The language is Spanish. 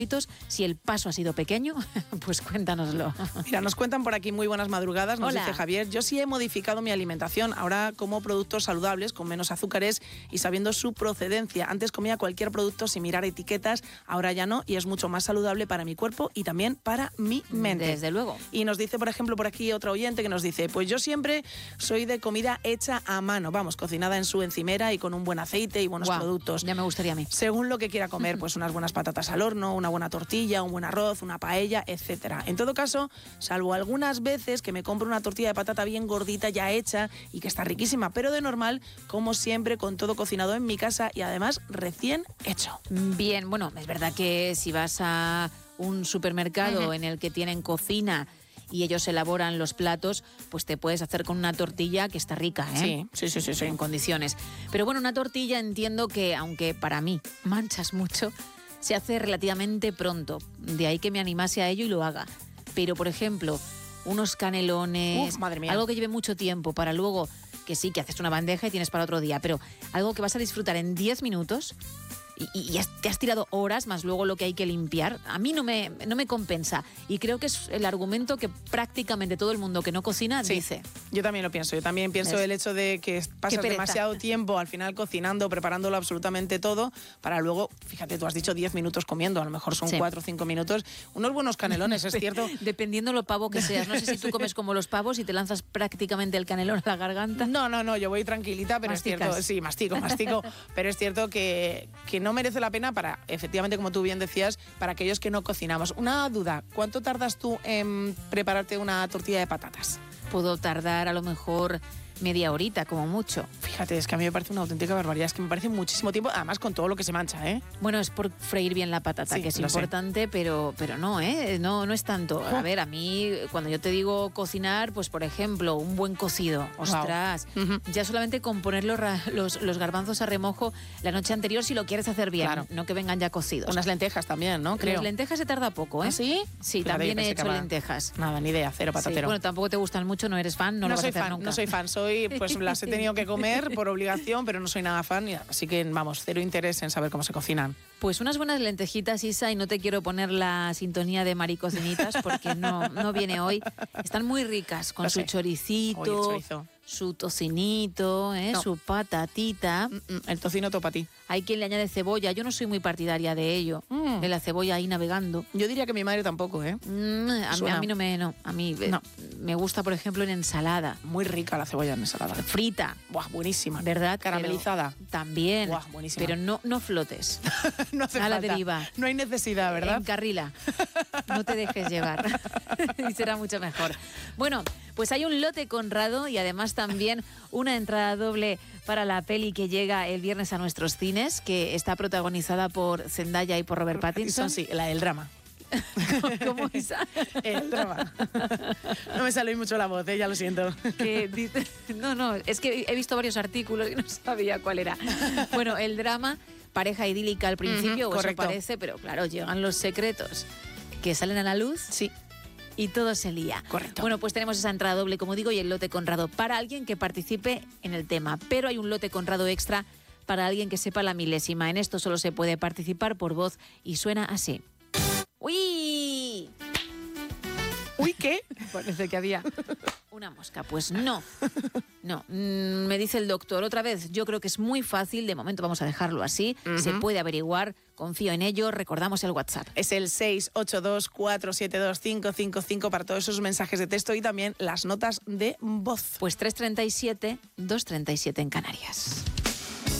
Si el paso ha sido pequeño, pues cuéntanoslo. Mira, nos cuentan por aquí, muy buenas madrugadas, nos Hola. dice Javier. Yo sí he modificado mi alimentación, ahora como productos saludables, con menos azúcares y sabiendo su procedencia. Antes comía cualquier producto sin mirar etiquetas, ahora ya no, y es mucho más saludable para mi cuerpo y también para mi mente. Desde luego. Y nos dice, por ejemplo, por aquí otro oyente que nos dice, pues yo siempre soy de comida hecha a mano, vamos, cocinada en su encimera y con un buen aceite y buenos productos. Ya me gustaría a mí. Según lo que quiera comer, pues unas buenas patatas al horno, una buena tortilla, un buen arroz, una paella, etcétera. En todo caso, salvo algunas veces que me compro una tortilla de patata bien gordita ya hecha y que está riquísima, pero de normal, como siempre, con todo cocinado en mi casa y además recién hecho. Bien, bueno, es verdad que si vas a un supermercado en el que tienen cocina y ellos elaboran los platos, pues te puedes hacer con una tortilla que está rica, ¿eh? Sí. En condiciones. Pero bueno, una tortilla entiendo que, aunque para mí manchas mucho, se hace relativamente pronto. De ahí que me animase a ello y lo haga. Pero, por ejemplo, unos canelones, madre mía. algo que lleve mucho tiempo para luego, que sí, que haces una bandeja y tienes para otro día, pero algo que vas a disfrutar en 10 minutos y te has tirado horas, más luego lo que hay que limpiar, a mí no me compensa. Y creo que es el argumento que prácticamente todo el mundo que no cocina dice. Yo también lo pienso. Yo también pienso el hecho de que pasas demasiado tiempo al final cocinando, preparándolo absolutamente todo, para luego, fíjate, tú has dicho 10 minutos comiendo, a lo mejor son 4 o 5 minutos. Unos buenos canelones, es cierto. Dependiendo lo pavo que seas. No sé si tú comes como los pavos y te lanzas prácticamente el canelón a la garganta. No, yo voy tranquilita, pero ¿Masticas? es cierto, sí, mastico, pero es cierto que no merece la pena para, efectivamente, como tú bien decías, para aquellos que no cocinamos. Una duda, ¿cuánto tardas tú en prepararte una tortilla de patatas? Puedo tardar a lo mejor media horita, como mucho. Fíjate, es que a mí me parece una auténtica barbaridad, es que me parece muchísimo tiempo, además con todo lo que se mancha, ¿eh? Bueno, es por freír bien la patata, Sí, que es lo importante, pero no, ¿eh? No es tanto. A ver, a mí, cuando yo te digo cocinar, pues por ejemplo, un buen cocido, ostras, ya solamente con poner los garbanzos a remojo la noche anterior si lo quieres hacer bien, no que vengan ya cocidos. Unas lentejas también, ¿no? Creo. Las lentejas se tarda poco, ¿eh? ¿Ah, sí? Sí, Fíjate, también he pensé que hecho lentejas. Nada, ni idea, cero patatero. Sí, bueno, tampoco te gustan mucho, no eres fan, no lo vas a hacer nunca. No soy fan, pues las he tenido que comer por obligación, pero no soy nada fan, así que vamos, cero interés en saber cómo se cocinan. Pues unas buenas lentejitas, Isa, y no te quiero poner la sintonía de Maricocinitas porque no viene hoy. Están muy ricas, con su choricito, su tocinito, su patatita. El tocino topa a ti. Hay quien le añade cebolla, yo no soy muy partidaria de ello, de la cebolla ahí navegando. Yo diría que mi madre tampoco, ¿eh? A mí me gusta, por ejemplo, en ensalada. Muy rica la cebolla en ensalada. Frita. Buah, buenísima. ¿Verdad? Caramelizada. Pero también. Buah, buenísima. Pero no flotes. No hace a la falta. deriva. No hay necesidad, ¿verdad? Encarrila. No te dejes llevar. Y será mucho mejor. Bueno, pues hay un lote Conrado y además también una entrada doble para la peli que llega el viernes a nuestros cines, que está protagonizada por Zendaya y por Robert Pattinson. Sí, la del drama. ¿Cómo es? El drama. No me sale mucho la voz, ya lo siento. No, es que he visto varios artículos y no sabía cuál era. Bueno, el drama, pareja idílica al principio, o eso parece, pero claro, llegan los secretos que salen a la luz. Sí. Y todo se lía. Correcto. Bueno, pues tenemos esa entrada doble, como digo, y el lote Conrado para alguien que participe en el tema. Pero hay un lote Conrado extra para alguien que sepa la milésima. En esto solo se puede participar por voz y suena así. ¡Uy! ¿Uy qué? Parece que había una mosca. Pues no. Me dice el doctor otra vez. Yo creo que es muy fácil. De momento vamos a dejarlo así. Se puede averiguar. Confío en ello. Recordamos el WhatsApp. Es el 682-472-555 para todos esos mensajes de texto y también las notas de voz. Pues 337, 237 en Canarias.